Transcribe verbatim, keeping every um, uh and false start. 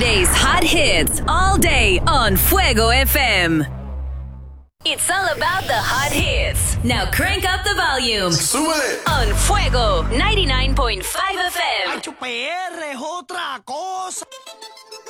Saturday's hot hits all day on Fuego F M. It's all about the hot hits. Now crank up the volume. ¡Súbele! On Fuego ninety-nine point five F M. H P R es otra cosa.